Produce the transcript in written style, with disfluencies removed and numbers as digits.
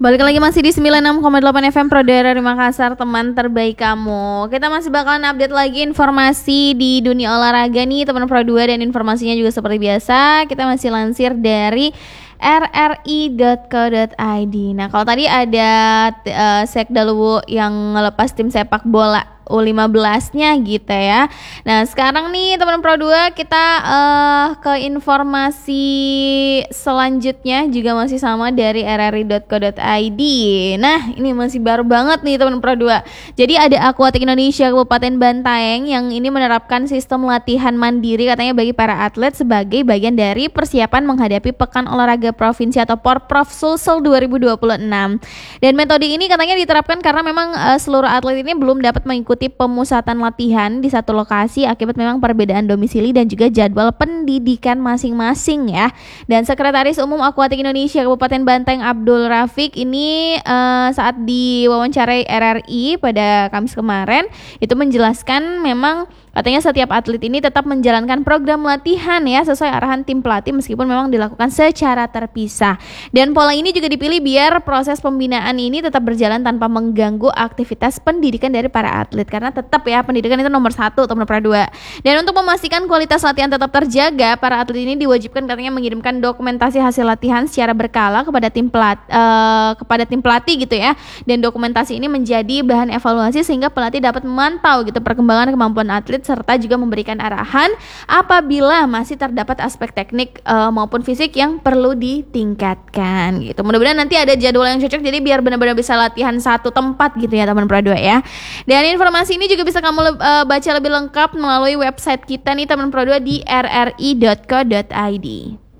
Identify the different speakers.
Speaker 1: Balik lagi masih di 96,8 FM Pro Daerah Makassar, teman terbaik kamu. Kita masih bakalan update lagi informasi di dunia olahraga nih teman Pro 2, dan informasinya juga seperti biasa kita masih lansir dari rri.co.id. Nah, kalau tadi ada Sekda Luwu yang ngelepas tim sepak bola U15-nya gitu ya. Nah, sekarang nih teman Pro 2 kita ke informasi selanjutnya juga masih sama dari rri.co.id. Nah, ini masih baru banget nih teman Pro 2. Jadi ada Aquatic Indonesia Kabupaten Bantaeng yang ini menerapkan sistem latihan mandiri katanya bagi para atlet sebagai bagian dari persiapan menghadapi Pekan Olahraga Provinsi atau Porprov Sulsel 2026. Dan metode ini katanya diterapkan karena memang seluruh atlet ini belum dapat mengikuti pemusatan latihan di satu lokasi akibat memang perbedaan domisili dan juga jadwal pendidikan masing-masing ya. Dan Sekretaris Umum Aquatic Indonesia Kabupaten Bantaeng Abdul Rafiq ini saat diwawancarai RRI pada Kamis kemarin itu menjelaskan memang katanya setiap atlet ini tetap menjalankan program latihan ya sesuai arahan tim pelatih meskipun memang dilakukan secara terpisah. Dan pola ini juga dipilih biar proses pembinaan ini tetap berjalan tanpa mengganggu aktivitas pendidikan dari para atlet, karena tetap ya pendidikan itu nomor 1 teman Pro 2. Dan untuk memastikan kualitas latihan tetap terjaga, para atlet ini diwajibkan katanya mengirimkan dokumentasi hasil latihan secara berkala kepada tim pelatih gitu ya. Dan dokumentasi ini menjadi bahan evaluasi sehingga pelatih dapat memantau gitu perkembangan kemampuan atlet serta juga memberikan arahan apabila masih terdapat aspek teknik maupun fisik yang perlu ditingkatkan gitu. Mudah-mudahan nanti ada jadwal yang cocok jadi biar benar-benar bisa latihan satu tempat gitu ya teman Pro 2 ya. Dan informasi ini juga bisa kamu baca lebih lengkap melalui website kita nih teman Pro 2 di rri.co.id.